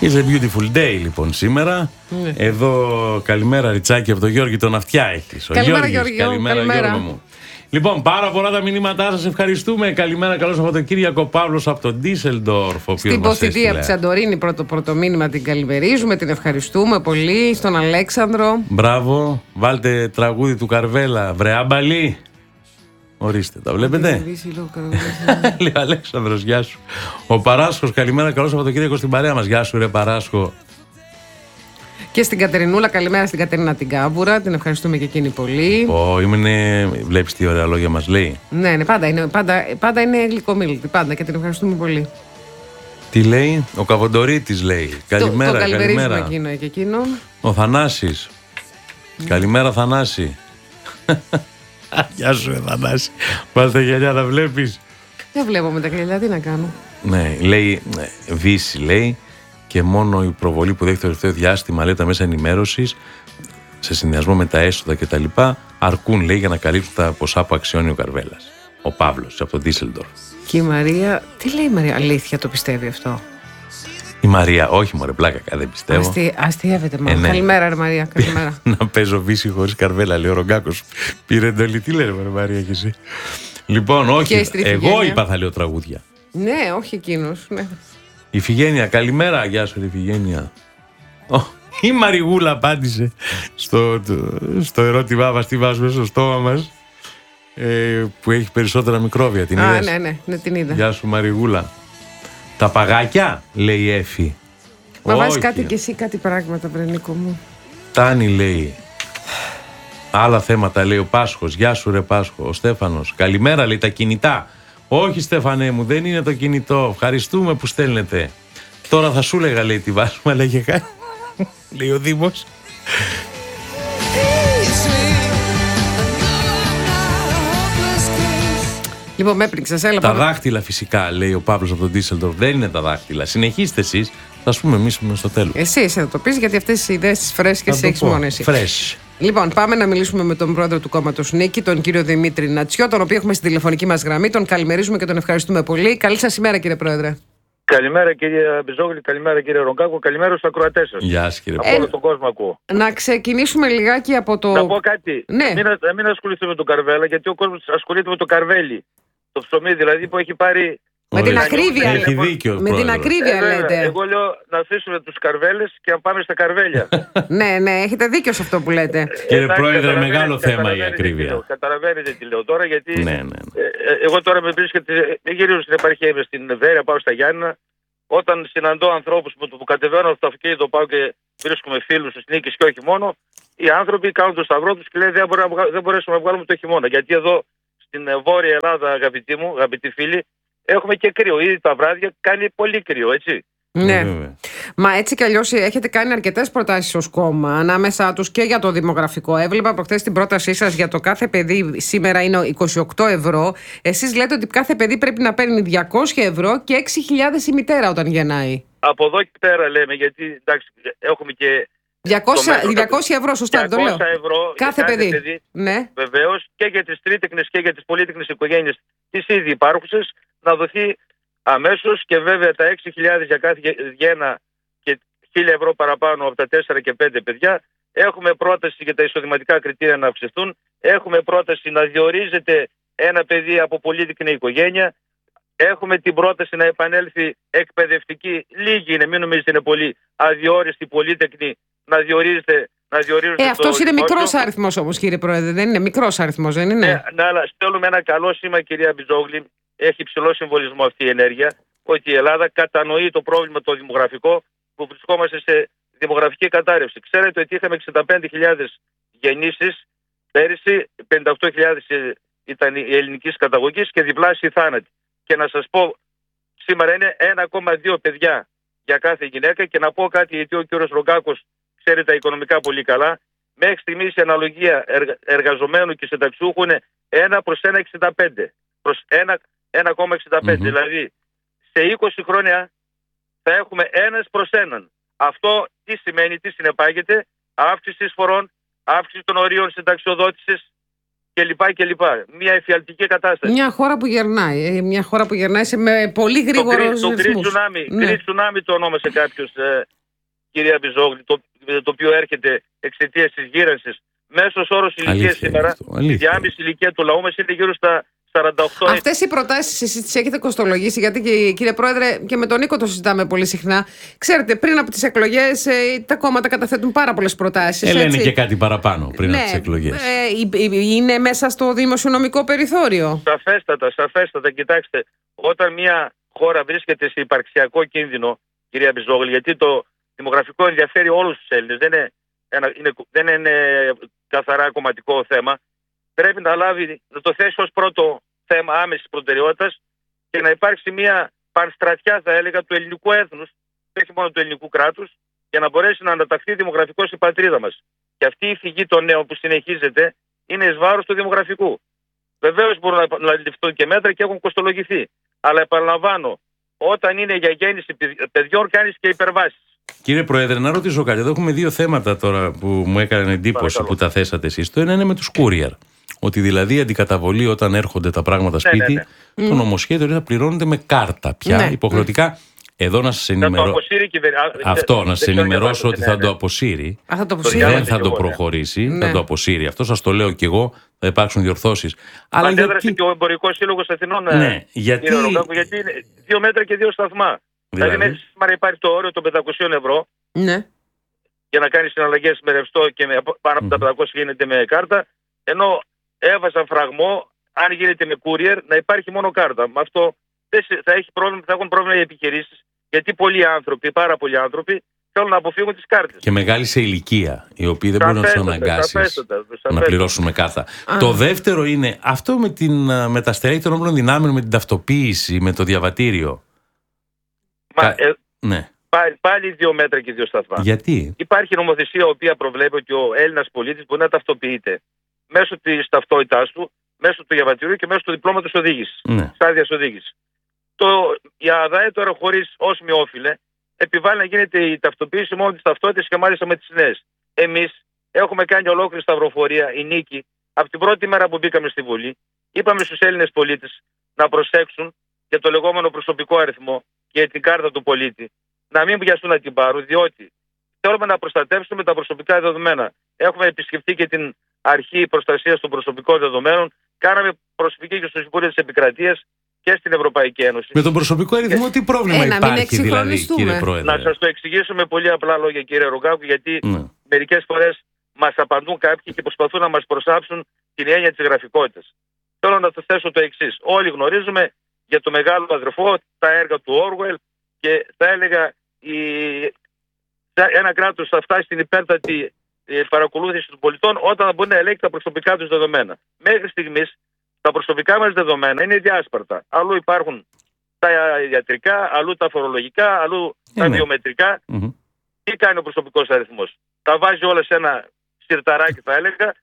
It's a beautiful day λοιπόν σήμερα. Εδώ καλημέρα Ριτσάκη από τον Γιώργη τον Αυτιά έχεις. Καλημέρα Γιώργη. Καλημέρα Γιώργο μου. Λοιπόν, πάρα πολλά τα μηνύματά σας, ευχαριστούμε. Καλημέρα, καλό Σαββατοκύριακο. Παύλος από τον Ντίσελντορφ. Στην Ποθητή από τη Σαντορίνη, πρώτο μήνυμα την καλημερίζουμε, την ευχαριστούμε πολύ. Στον Αλέξανδρο. Μπράβο, βάλτε τραγούδι του Καρβέλα. Βρε άμπαλι. Ορίστε, τα βλέπετε. Λέει ο Αλέξανδρος, γεια σου. Ο Παράσχος, καλημέρα, καλό Σαββατοκύριακο στην παρέα μας. Γεια σου, ρε Παράσχο. Και στην Κατερινούλα, καλημέρα στην Κατερίνα την Κάβουρα, την ευχαριστούμε και εκείνη πολύ. Βλέπεις τι ωραία λόγια μας λέει. Ναι, πάντα είναι γλυκομίλητη, πάντα και την ευχαριστούμε πολύ. Τι λέει, ο Καβοντορίτης λέει. Καλημέρα, το καλημερίζουμε εκείνο και εκείνον. Ο Θανάσης. Καλημέρα Θανάση. Γεια σου Θανάση. Πας τα γυαλιά να βλέπεις. Δεν βλέπω με τα γυαλιά, τι να κάνω. Ναι, λέει, Βύση λέει. Και μόνο η προβολή που δέχεται το τελευταίο διάστημα, λέει, τα μέσα ενημέρωσης, σε συνδυασμό με τα έσοδα κτλ., αρκούν, λέει, για να καλύψουν τα ποσά που αξιώνει ο Καρβέλας. Ο Παύλος από τον Ντίσελντορφ. Και η Μαρία, τι λέει η Μαρία, αλήθεια το πιστεύει αυτό? Η Μαρία, όχι μωρέ, πλάκα, δεν πιστεύω. Αστείευεται μάλλον. Ναι. Καλημέρα, ρε Μαρία, καλημέρα. Να παίζω Βύση χωρίς Καρβέλα, λέει ο Ρογκάκος. Πήρε εντολή, τι λέει, ρε Μαρία, και εσύ. Λοιπόν, όχι, εγώ είπα θα λέω τραγούδια. Ναι, όχι εκείνος, ναι. Η Φιγένεια, καλημέρα, γεια σου, Φιγένεια. Η Μαριγούλα απάντησε στο ερώτημά μας, τι βάζουμε στο στόμα μας, που έχει περισσότερα μικρόβια. Την είδες? Ναι, την είδα. Γεια σου, Μαριγούλα. Τα παγάκια, λέει η Έφη. Μα βάζεις κάτι κι εσύ, κάτι πράγματα, Βρενίκο μου. Τάνη, λέει. Άλλα θέματα, λέει ο Πάσχος. Γεια σου, ρε Πάσχο. Ο Στέφανος. Καλημέρα, λέει, τα κινητά. Όχι, Στέφανε μου, δεν είναι το κινητό. Ευχαριστούμε που στέλνετε. Τώρα θα σου έλεγα, λέει, τι βάζουμε, αλλά είχε κάνει. Λέει ο Δήμος. Λοιπόν, με έπνιξες, έλα. Τα δάχτυλα φυσικά, λέει ο Παύλος από τον Ντίσελντορφ. Δεν είναι τα δάχτυλα. Συνεχίστε εσείς. Θα σου πούμε εμείς στο τέλος. Εσύ θα το πεις, γιατί αυτές οι ιδέες τις φρέσκες τις έχεις μόνο εσύ. Fresh. Λοιπόν, πάμε να μιλήσουμε με τον πρόεδρο του κόμματος Νίκη, τον κύριο Δημήτρη Νατσιό, τον οποίο έχουμε στην τηλεφωνική μας γραμμή. Τον καλημερίζουμε και τον ευχαριστούμε πολύ. Καλή σας ημέρα, κύριε Πρόεδρε. Καλημέρα, κύριε Μπιζόγλη, καλημέρα, κύριε Ρογκάκο, καλημέρα στους ακροατές σας. Γεια σας, κύριε Πρόεδρε. Από όλο τον κόσμο ακούω. Να ξεκινήσουμε λιγάκι από το. Να πω κάτι. Ναι. Μην ασχοληθούμε με τον Καρβέλα, γιατί ο κόσμος ασχολείται με το καρβέλι. Το ψωμί δηλαδή που έχει πάρει. Με την ακρίβεια. Έχει δίκιο. Με την ακρίβεια λέτε. Εγώ λέω να αφήσουμε τους καρβέλες και να πάμε στα καρβέλια. Ναι, έχετε δίκιο σε αυτό που λέτε. Κύριε Πρόεδρε, μεγάλο θέμα η ακρίβεια. Καταλαβαίνετε τι λέω τώρα, γιατί ναι. Εγώ τώρα με βρίσκεται, δεν γυρίζω στην επαρχία, είμαι στην Βέρεια, πάω στα Γιάννηνα. Όταν συναντώ ανθρώπους που κατεβαίνω από το αυτοκίνητο, πάω και βρίσκουμε φίλους στις Νίκης και όχι μόνο, οι άνθρωποι κάνουν το σταυρό τους και λένε δεν μπορέσουμε να βγάλουμε το χειμώνα. Γιατί εδώ στην Βόρεια Ελλάδα, αγαπητοί φίλοι, έχουμε και κρύο. Ήδη τα βράδια κάνει πολύ κρύο, έτσι. Ναι. Μα έτσι κι αλλιώς έχετε κάνει αρκετές προτάσεις ως κόμμα, ανάμεσά τους και για το δημογραφικό. Έβλεπα προχθές την πρότασή σας για το κάθε παιδί, σήμερα είναι 28 ευρώ. Εσείς λέτε ότι κάθε παιδί πρέπει να παίρνει 200 ευρώ και 6.000 η μητέρα όταν γεννάει. Από εδώ και πέρα λέμε, γιατί εντάξει, έχουμε και. 200 ευρώ, σωστά, το λέω. 200 ευρώ κάθε παιδί. Ναι. Βεβαίως, και για τις τρίτεκνες και για τις πολύτεκνες οικογένειες τις ήδη υπάρχουσες, να δοθεί αμέσως, και βέβαια τα 6.000 για κάθε γέννα και 1.000 ευρώ παραπάνω από τα 4 και 5 παιδιά. Έχουμε πρόταση για τα εισοδηματικά κριτήρια να αυξηθούν. Έχουμε πρόταση να διορίζεται ένα παιδί από πολύτεκνη οικογένεια. Έχουμε την πρόταση να επανέλθει εκπαιδευτική, λίγη είναι, μην νομίζετε είναι πολύ, αδιόριστη πολύτεκνη, να διορίζεται. Αυτός είναι μικρός αριθμός όμως, κύριε Πρόεδρε, δεν είναι μικρός αριθμός, δεν είναι? Ναι, αλλά στέλνουμε ένα καλό σήμα, κυρία Μπιζόγλη. Έχει υψηλό συμβολισμό αυτή η ενέργεια, ότι η Ελλάδα κατανοεί το πρόβλημα το δημογραφικό, που βρισκόμαστε σε δημογραφική κατάρρευση. Ξέρετε ότι είχαμε 65.000 γεννήσεις πέρυσι, 58.000 ήταν η ελληνικής καταγωγής και διπλάσιοι θάνατοι. Και να σας πω, σήμερα είναι 1,2 παιδιά για κάθε γυναίκα, και να πω κάτι, γιατί ο κύριος Ρογκάκος ξέρει τα οικονομικά πολύ καλά. Μέχρι στιγμής η αναλογία εργαζομένου και συνταξιούχου είναι 1 προς 1,65. Προς 1,65. Δηλαδή, σε 20 χρόνια θα έχουμε 1 προς 1. Αυτό τι σημαίνει, τι συνεπάγεται? Αύξηση εισφορών, αύξηση των ορίων συνταξιοδότησης, κλπ. Μια εφιαλτική κατάσταση. Μια χώρα που γερνάει. Μια χώρα που γερνάει με πολύ γρήγορο ρυθμούς. Γκρι τσουνάμι το ονόμασε κάποιος, κυρία Μπιζόγλη, το οποίο έρχεται εξαιτίας της γύρανσης. Μέσος όρος ηλικίας σήμερα, η διάμεση ηλικία του λαού μας είναι γύρω στα 48 έτη. Αυτές οι προτάσεις εσείς τις έχετε κοστολογήσει, γιατί κύριε Πρόεδρε, και με τον Νίκο το συζητάμε πολύ συχνά. Ξέρετε, πριν από τις εκλογές τα κόμματα καταθέτουν πάρα πολλές προτάσεις. Λένε και κάτι παραπάνω πριν από τις εκλογές. Είναι μέσα στο δημοσιονομικό περιθώριο. Σαφέστατα. Κοιτάξτε, όταν μια χώρα βρίσκεται σε υπαρξιακό κίνδυνο, κυρία Μπιζόγλη, γιατί το δημογραφικό ενδιαφέρει όλους τους Έλληνες, δεν είναι καθαρά κομματικό θέμα, πρέπει να το θέσει ως πρώτο θέμα άμεσης προτεραιότητας και να υπάρξει μια πανστρατιά, θα έλεγα, του ελληνικού έθνους, όχι μόνο του ελληνικού κράτους, για να μπορέσει να αναταχθεί δημογραφικώς η πατρίδα μας. Και αυτή η φυγή των νέων που συνεχίζεται είναι εις βάρος του δημογραφικού. Βεβαίως μπορούν να ληφθούν και μέτρα και έχουν κοστολογηθεί. Αλλά επαναλαμβάνω, όταν είναι για γέννηση παιδιών, κάνεις και υπερβάσεις. Κύριε Πρόεδρε, να ρωτήσω κάτι. Εδώ έχουμε δύο θέματα τώρα που μου έκανε εντύπωση. Παρακαλώ. Που τα θέσατε εσείς. Το ένα είναι με τους courier. Ότι δηλαδή η αντικαταβολή όταν έρχονται τα πράγματα σπίτι, το νομοσχέδιο θα πληρώνεται με κάρτα πια υποχρεωτικά. Εδώ να σας ενημερώσω ότι θα το αποσύρει. Δεν θα το προχωρήσει, θα το αποσύρει. Αυτό σας το λέω κι εγώ, θα υπάρξουν διορθώσεις. Αλλά αντέδρασε και ο Εμπορικός Σύλλογος Αθηνών, γιατί είναι 2 μέτρα και 2 σταθμά. Δηλαδή σήμερα υπάρχει το όριο των 500 ευρώ για να κάνει συναλλαγές με ρευστό και πάνω από τα 500 γίνεται με κάρτα, ενώ έβαζαν φραγμό, αν γίνεται με courier, να υπάρχει μόνο κάρτα. Με αυτό θα έχουν πρόβλημα οι επιχειρήσεις, γιατί πάρα πολλοί άνθρωποι θέλουν να αποφύγουν τις κάρτες. Και μεγάλοι σε ηλικία, οι οποίοι δεν μπορούν να τους αναγκάσεις να πληρώσουν με κάρτα. Το δεύτερο είναι αυτό με τα στερέη των όπλων δυνάμεων, με την ταυτοποίηση, με το διαβατήριο. Πάλι 2 μέτρα και 2 σταθμά. Γιατί? Υπάρχει νομοθεσία η οποία προβλέπει ότι ο Έλληνας πολίτης μπορεί να ταυτοποιείται μέσω της ταυτότητάς του, μέσω του διαβατηρίου και μέσω του διπλώματος οδήγησης. Στάδιας οδήγησης. Η ΑΔΑΕ τώρα, χωρίς όσμη όφιλε, επιβάλλει να γίνεται η ταυτοποίηση μόνο της ταυτότητας και μάλιστα με τις νέες. Εμείς έχουμε κάνει ολόκληρη σταυροφορία, η νίκη, από την πρώτη μέρα που μπήκαμε στη Βουλή. Είπαμε στους Έλληνες πολίτες να προσέξουν για το λεγόμενο προσωπικό αριθμό και την κάρτα του πολίτη. Να μην βιαστούν να την πάρουν, διότι θέλουμε να προστατεύσουμε τα προσωπικά δεδομένα. Έχουμε επισκεφτεί και την Αρχή Προστασίας των Προσωπικών Δεδομένων. Κάναμε προσφυγή και στο Συμβούλιο της Επικρατείας και στην Ευρωπαϊκή Ένωση. Με τον προσωπικό αριθμό τι πρόβλημα υπάρχει δηλαδή, κύριε Πρόεδρε? Να σας το εξηγήσω με πολύ απλά λόγια, κύριε Ρογκάκου, γιατί μερικές φορές μας απαντούν κάποιοι και προσπαθούν να μας προσάψουν την έννοια της γραφικότητας. Θέλω να το θέσω το εξής. Όλοι γνωρίζουμε για το μεγάλο αδερφό, τα έργα του Orwell, και θα έλεγα ένα κράτος θα φτάσει στην υπέρτατη παρακολούθηση των πολιτών όταν θα μπορεί να ελέγξει τα προσωπικά τους δεδομένα. Μέχρι στιγμής τα προσωπικά μας δεδομένα είναι διάσπαρτα. Αλλού υπάρχουν τα ιατρικά, αλλού τα φορολογικά, αλλού τα βιομετρικά. Τι κάνει ο προσωπικός αριθμός? Τα βάζει όλα σε ένα σιρταράκι, θα έλεγα,